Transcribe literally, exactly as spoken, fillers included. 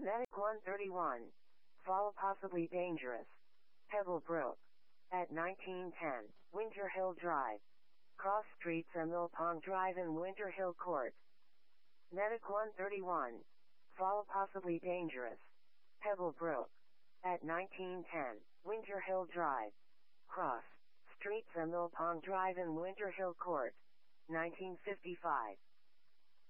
Medic one thirty-one. Fall possibly dangerous. Pebble Brook. At nineteen ten, Winter Hill Drive. Cross streets are Mill Pond Drive and Winter Hill Court. Medic one thirty-one. Fall possibly dangerous. Pebble Brook. At nineteen ten, Winter Hill Drive. Cross streets are Mill Pond Drive and Winter Hill Court. nineteen fifty-five.